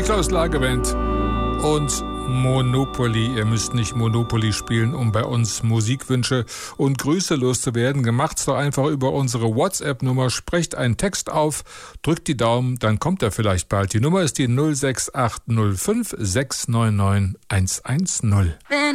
Klaus Lagerwand und Monopoly. Ihr müsst nicht Monopoly spielen, um bei uns Musikwünsche und Grüße loszuwerden. Macht's doch einfach über unsere WhatsApp-Nummer. Sprecht einen Text auf, drückt die Daumen, dann kommt er vielleicht bald. Die Nummer ist die 06805 699 110.